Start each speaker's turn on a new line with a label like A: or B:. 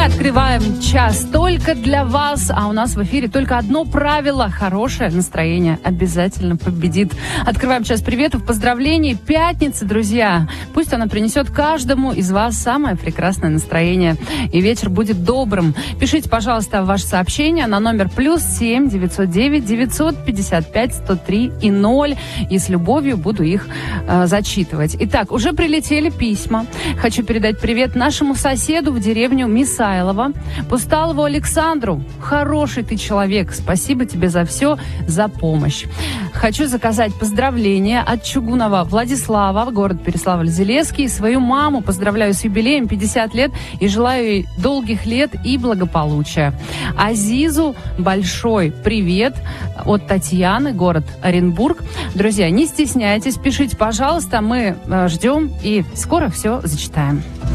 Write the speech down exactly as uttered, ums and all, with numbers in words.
A: Открываем час только для вас, а у нас в эфире только одно правило: хорошее настроение обязательно победит. Открываем час приветов, поздравлений, пятницы, друзья. Пусть она принесет каждому из вас самое прекрасное настроение, и вечер будет добрым. Пишите, пожалуйста, ваши сообщения на номер плюс семь девятьсот девять девятьсот пятьдесят пять сто три и ноль, и с любовью буду их э, зачитывать. Итак, уже прилетели письма. Хочу передать привет нашему соседу в деревню Мисайлово, Пусталову Александру. Хороший ты человек. Спасибо тебе за все, за помощь. Хочу заказать поздравления от Чугунова Владислава, город Переславль-Залесский. Свою маму поздравляю с юбилеем пятьдесят лет и желаю ей долгих лет и благополучия. Азизу большой привет от Татьяны, город Оренбург. Друзья, не стесняйтесь, пишите, пожалуйста, мы ждем и скоро все зачитаем.